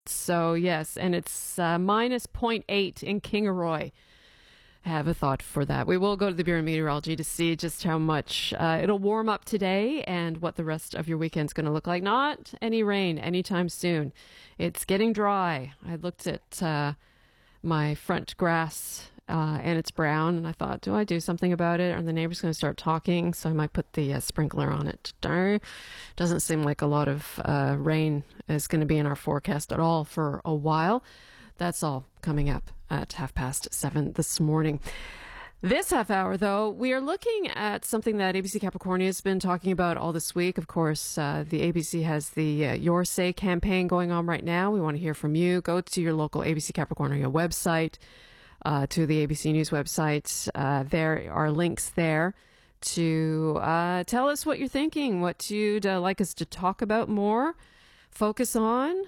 So, yes, and it's minus zero point 0.8 in Kingaroy. Have a thought for that. We will go to the Bureau of Meteorology to see just how much it'll warm up today and what the rest of your weekend's going to look like. Not any rain anytime soon. It's getting dry. I looked at my front grass and it's brown, and I thought, do I do something about it? Are the neighbors going to start talking? So I might put the sprinkler on it. Darn, doesn't seem like a lot of rain is going to be in our forecast at all for a while. That's all coming up at 7:30 this morning. This half hour, though, we are looking at something that ABC Capricornia has been talking about all this week. Of course, the ABC has the Your Say campaign going on right now. We want to hear from you. Go to your local ABC Capricornia website, to the ABC News website. There are links there to tell us what you're thinking, what you'd like us to talk about more, focus on.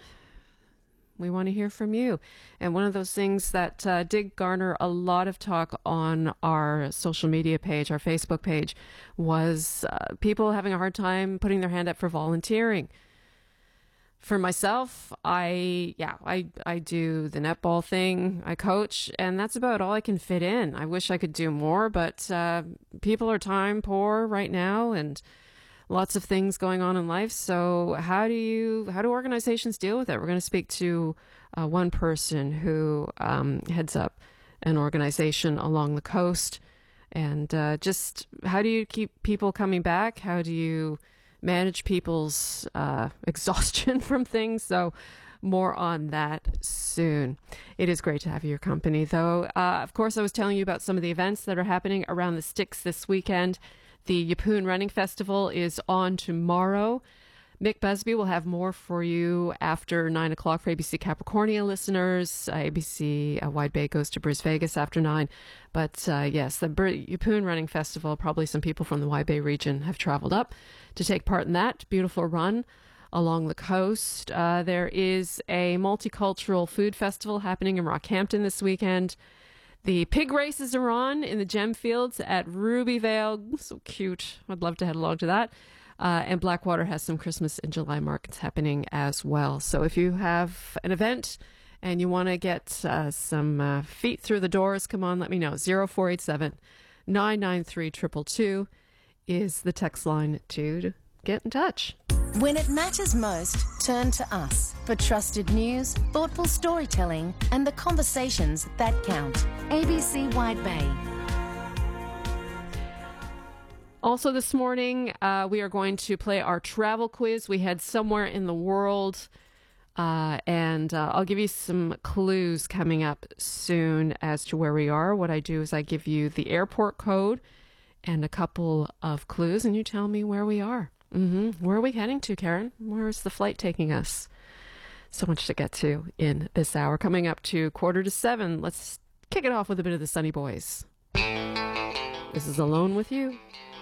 We want to hear from you. And one of those things that did garner a lot of talk on our social media page, our Facebook page, was people having a hard time putting their hand up for volunteering. For myself, I do the netball thing, I coach, and that's about all I can fit in. I wish I could do more, but people are time poor right now, and lots of things going on in life. So how do organizations deal with it? We're going to speak to one person who heads up an organization along the coast. And just how do you keep people coming back? How do you manage people's exhaustion from things? So more on that soon. It is great to have your company, though. Of course, I was telling you about some of the events that are happening around the sticks this weekend. The Yeppoon Running Festival is on tomorrow. Mick Busby will have more for you after 9 o'clock for ABC Capricornia listeners. ABC Wide Bay goes to Bris Vegas after 9. But yes, the Yeppoon Running Festival, probably some people from the Wide Bay region have traveled up to take part in that beautiful run along the coast. There is a multicultural food festival happening in Rockhampton this weekend. The pig races are on in the gem fields at Rubyvale. So cute. I'd love to head along to that. And Blackwater has some Christmas in July markets happening as well. So if you have an event and you want to get some feet through the doors, come on, let me know. 0487 993 222 is the text line to get in touch. When it matters most, turn to us for trusted news, thoughtful storytelling, and the conversations that count. ABC Wide Bay. Also this morning, we are going to play our travel quiz. We head somewhere in the world, and I'll give you some clues coming up soon as to where we are. What I do is I give you the airport code and a couple of clues, and you tell me where we are. Where are we heading to, Karen? Where is the flight taking us? So much to get to in this hour. Coming up to 6:45, let's kick it off with a bit of the Sunny Boys. This is Alone With You.